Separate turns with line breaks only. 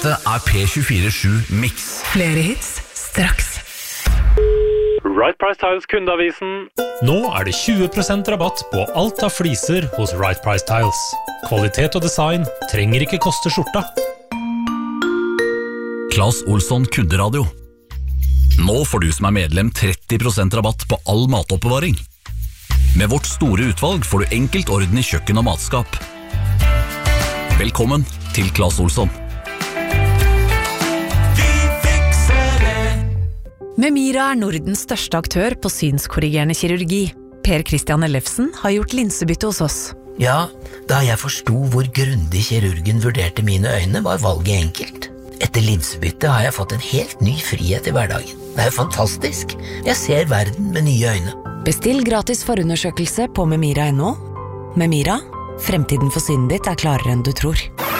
Dette P24/7 Mix.
Flere hits straks.
Right Price Tiles kundeavisen.
Nå det 20% rabatt på alt av fliser hos Right Price Tiles. Kvalitet og design trenger ikke koste skjorta.
Claes Olsson kunderadio. Nå får du som medlem 30% rabatt på all matoppbevaring. Med vårt store utvalg får du enkelt orden i kjøkken og matskap. Velkommen til Claes Olsson.
Memira Nordens største aktør på synskorrigerende kirurgi. Per Christian Ellefsen har gjort linsebytte hos oss.
Ja, da jeg forstod hvor grundig kirurgen vurderte mine øyne, var valget enkelt. Etter linsebytte har jeg fått en helt ny frihet i hverdagen. Det jo fantastisk. Jeg ser verden med nye øyne.
Bestill gratis forundersøkelse på memira.no. Memira, fremtiden for synet ditt klarere enn du tror.